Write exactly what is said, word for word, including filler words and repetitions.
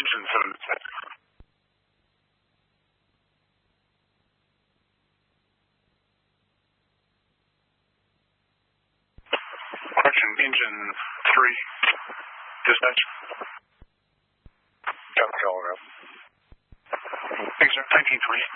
engine food. Correction, engine three. Dispatch. Got the call up. Thanks, sir. nineteen twenty.